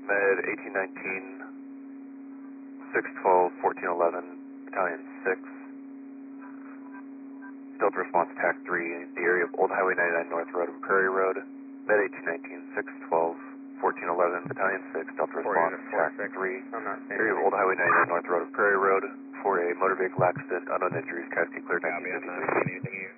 Med 1819, 612, 1411, Battalion 6. Delta response TAC 3, the area of Old Highway 99 North Road and Prairie Road. Med 1819, 612, 1411, Battalion 6, Delta response TAC 3, area of Old Highway 99 North Road and Prairie Road for a motor vehicle accident, unknown injuries, casting clear 1953.